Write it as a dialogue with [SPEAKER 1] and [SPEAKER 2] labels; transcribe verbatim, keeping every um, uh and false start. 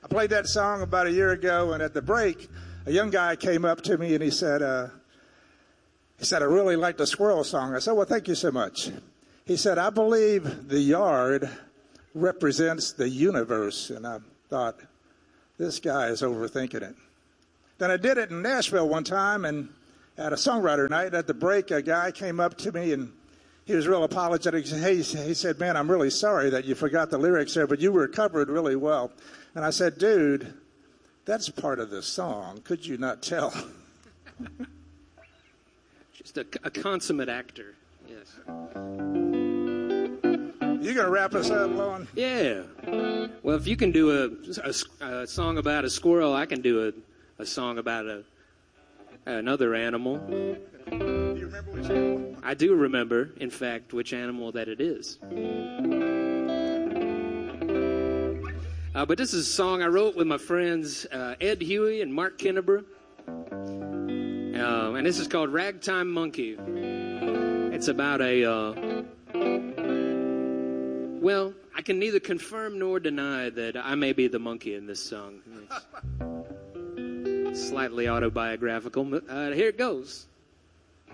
[SPEAKER 1] played that song about a year ago, and at the break, a young guy came up to me and he said, uh, he said, I really like the squirrel song. I said, well, thank you so much. He said, I believe the yard represents the universe. And I thought, this guy is overthinking it. Then I did it in Nashville one time, and at a songwriter night, at the break, a guy came up to me, and he was real apologetic. He said, hey, he said, man, I'm really sorry that you forgot the lyrics there, but you were covered really well. And I said, dude, that's part of the song. Could you not tell?
[SPEAKER 2] Just a, a consummate actor, yes.
[SPEAKER 1] You gonna wrap us up, Lon?
[SPEAKER 2] Yeah. Well, if you can do a, a, a song about a squirrel, I can do a, a song about a another animal.
[SPEAKER 1] Do you remember which animal?
[SPEAKER 2] I do remember, in fact, which animal that it is. Uh, but this is a song I wrote with my friends uh, Ed Huey and Mark Kennebrew. Uh, and this is called Ragtime Monkey. It's about a... Uh, well, I can neither confirm nor deny that I may be the monkey in this song. It's slightly autobiographical, but uh, here it goes.